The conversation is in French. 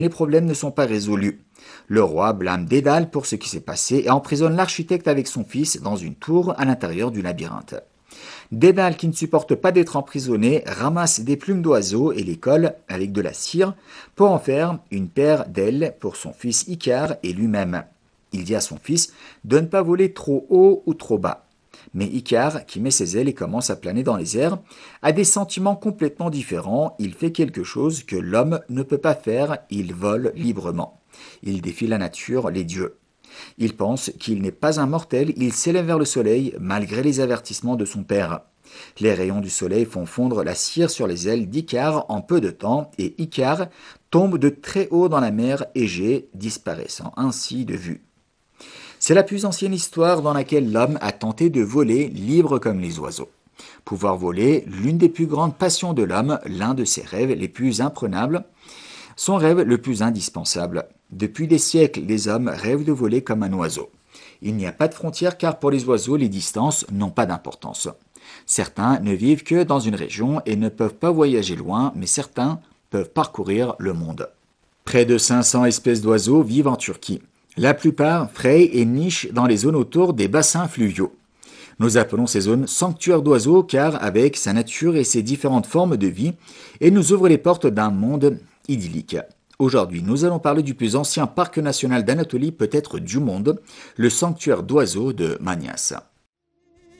les problèmes ne sont pas résolus. Le roi blâme Dédale pour ce qui s'est passé et emprisonne l'architecte avec son fils dans une tour à l'intérieur du labyrinthe. Dédale, qui ne supporte pas d'être emprisonné, ramasse des plumes d'oiseaux et les colle avec de la cire pour en faire une paire d'ailes pour son fils Icare et lui-même. Il dit à son fils de ne pas voler trop haut ou trop bas. Mais Icare, qui met ses ailes et commence à planer dans les airs, a des sentiments complètement différents. Il fait quelque chose que l'homme ne peut pas faire, il vole librement. Il défie la nature, les dieux. Il pense qu'il n'est pas un mortel, il s'élève vers le soleil malgré les avertissements de son père. Les rayons du soleil font fondre la cire sur les ailes d'Icare en peu de temps et Icare tombe de très haut dans la mer Égée, disparaissant ainsi de vue. C'est la plus ancienne histoire dans laquelle l'homme a tenté de voler libre comme les oiseaux. Pouvoir voler, l'une des plus grandes passions de l'homme, l'un de ses rêves les plus imprenables, son rêve le plus indispensable. Depuis des siècles, les hommes rêvent de voler comme un oiseau. Il n'y a pas de frontières car pour les oiseaux, les distances n'ont pas d'importance. Certains ne vivent que dans une région et ne peuvent pas voyager loin, mais certains peuvent parcourir le monde. Près de 500 espèces d'oiseaux vivent en Turquie. La plupart frayent et nichent dans les zones autour des bassins fluviaux. Nous appelons ces zones sanctuaires d'oiseaux car, avec sa nature et ses différentes formes de vie, elles nous ouvrent les portes d'un monde idyllique. Aujourd'hui, nous allons parler du plus ancien parc national d'Anatolie, peut-être du monde, le sanctuaire d'oiseaux de Manias.